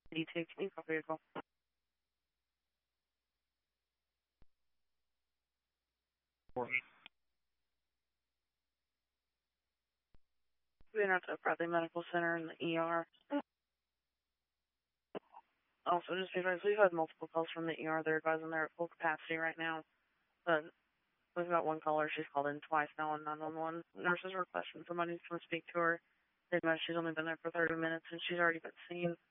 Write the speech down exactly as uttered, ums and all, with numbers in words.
D two, can you copy your call? We're at the Bradley Medical Center in the E R. Also, just because we've had multiple calls from the E R, they're advising they're at full capacity right now. But we've got one caller, she's called in twice now on nine one one. Nurses requesting somebody to come speak to her. They know she's only been there for thirty minutes and she's already been seen.